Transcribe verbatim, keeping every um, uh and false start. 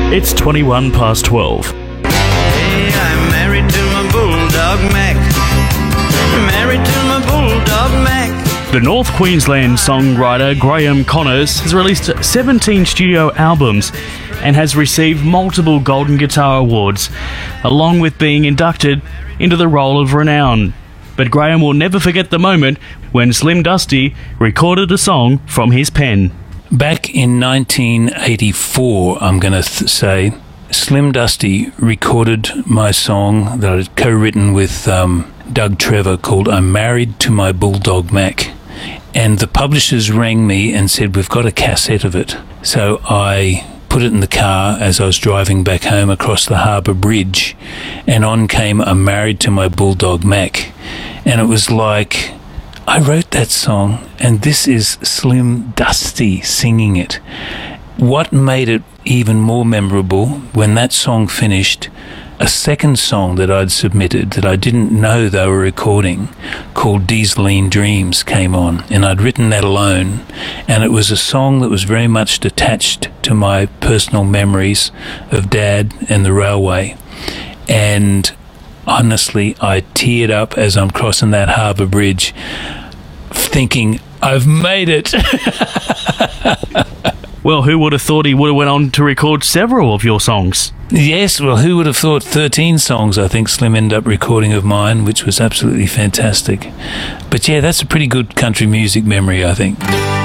It's twenty-one past twelve. Hey, I'm married to my bulldog Mac. Married to my bulldog Mac. The North Queensland songwriter Graham Connors has released seventeen studio albums and has received multiple Golden Guitar Awards, along with being inducted into the Roll of Renown. But Graham will never forget the moment when Slim Dusty recorded a song from his pen. Back in nineteen eighty-four, I'm going to th- say, Slim Dusty recorded my song that I'd co-written with um, Doug Trevor called I'm Married to My Bulldog Mac. And the publishers rang me and said, we've got a cassette of it. So I put it in the car as I was driving back home across the Harbour Bridge, and on came I'm Married to My Bulldog Mac. And it was like, I wrote that song, and this is Slim Dusty singing it. What made it even more memorable, when that song finished, a second song that I'd submitted that I didn't know they were recording, called Dieseline Dreams, came on, and I'd written that alone, and it was a song that was very much attached to my personal memories of Dad and the railway. And honestly, I teared up as I'm crossing that Harbour Bridge, thinking, I've made it. Well, who would have thought he would have went on to record several of your songs? Yes, well, who would have thought thirteen songs, I think Slim ended up recording of mine, which was absolutely fantastic. But yeah, that's a pretty good country music memory, I think.